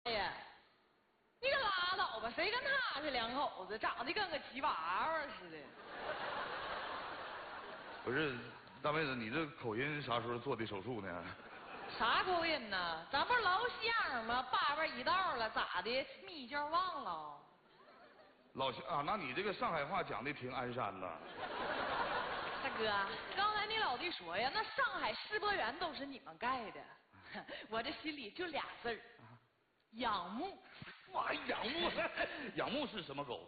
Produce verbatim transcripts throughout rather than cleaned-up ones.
哎呀，你可拉倒吧！谁跟他是两口子，长得跟个吉娃娃似的。 不是，大妹子，你这口音啥时候做的手术呢？ 啥口音呢？咱不是老乡吗？八辈一道了，咋的？咪叫忘了？ 老乡啊，那你这个上海话讲的挺鞍山呐。 大哥，刚才你老弟说呀，那上海世博园都是你们盖的，我这心里就俩字儿。仰慕， 哇，仰慕，仰慕是什么狗？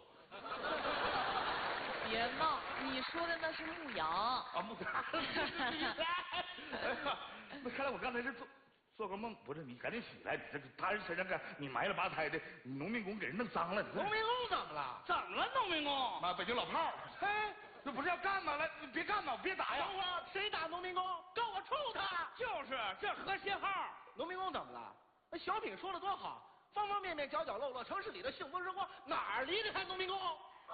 别闹，你说的那是牧羊啊，牧羊。哎呀，那看来我刚才是做做个梦，不是？你赶紧起来，你这个他人身上干，你埋了吧胎的，你农民工给人弄脏了。 农民工怎么了？怎么了？农民工？ 妈，北京老炮儿。 哎， 这不是要干吗？来，你别干嘛，别打呀！ 等会儿谁打农民工？跟我处他！就是这和谐号。农民工怎么了？那小品说的多好，方方面面、角角落落，城市里的幸福生活哪儿离得开农民工？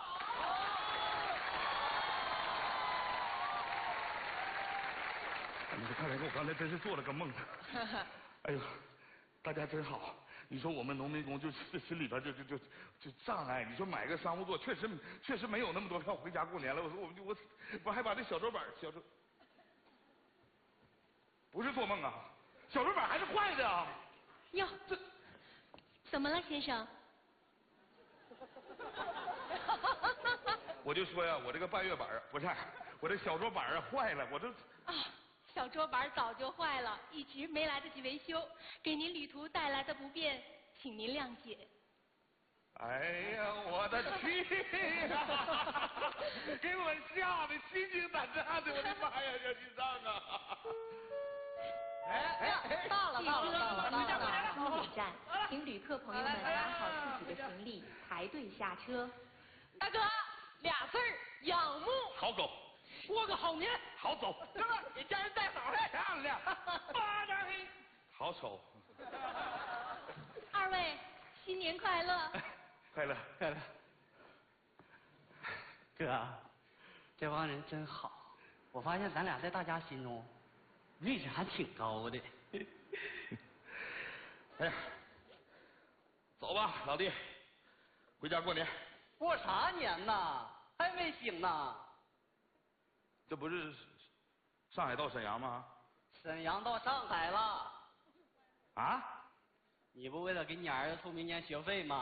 你看来我刚才真是做了个梦。哎呦，大家真好。你说我们农民工就心里边就就就就障碍。你说买个商务座，确实确实没有那么多票回家过年了。我说我我我还把那小桌板小桌，不是做梦啊，小桌板还是坏的啊。 哟，这怎么了，先生？ 我就说呀，我这个半月板不是，我这小桌板啊坏了，我这啊，小桌板早就坏了，一直没来得及维修，给您旅途带来的不便，请您谅解。 哎呀，我的天呀！给我吓得心惊胆战的，我的妈呀，小心脏啊！ 哎哎，到了到了到了到了！ 终点站，请旅客朋友们拿好自己的行李，排队下车。 大哥，俩字儿，仰慕。 好狗， 过个好年。 好走。 哥们儿，给家人带枣来，漂亮。巴掌黑。 好丑。 二位，新年快乐！ 快乐快乐。哥，这帮人真好，我发现咱俩在大家心中位置还挺高的。 哎呀，走吧，老弟，回家过年。 过啥年呐？还没醒呢。 这不是上海到沈阳吗？ 沈阳到上海了。 啊？ 你不为了给你儿子凑明年学费吗？